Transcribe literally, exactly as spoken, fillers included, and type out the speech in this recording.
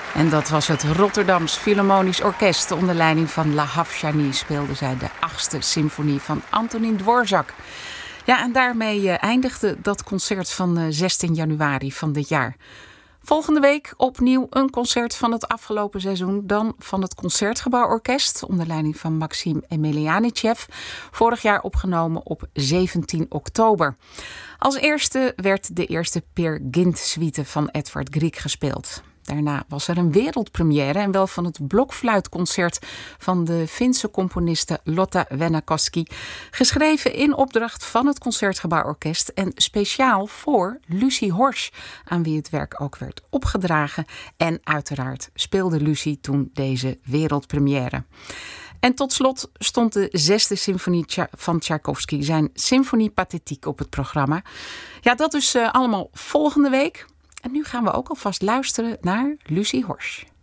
En dat was het Rotterdams Philharmonisch Orkest. Onder leiding van Lahav Shani speelde zij de achtste symfonie van Antonín Dvořák. Ja, en daarmee eindigde dat concert van zestien januari van dit jaar. Volgende week opnieuw een concert van het afgelopen seizoen. Dan van het Concertgebouworkest onder leiding van Maxim Emelianitjev. Vorig jaar opgenomen op zeventien oktober. Als eerste werd de eerste Peer Gynt suite van Edvard Grieg gespeeld. Daarna was er een wereldpremière en wel van het blokfluitconcert van de Finse componiste Lotta Vennakoski. Geschreven in opdracht van het Concertgebouworkest en speciaal voor Lucie Horsch, aan wie het werk ook werd opgedragen. En uiteraard speelde Lucie toen deze wereldpremière. En tot slot stond de zesde symfonie van Tchaikovsky, zijn Symfonie Pathétique, op het programma. Ja, dat dus uh, allemaal volgende week. En nu gaan we ook alvast luisteren naar Lucie Horsch.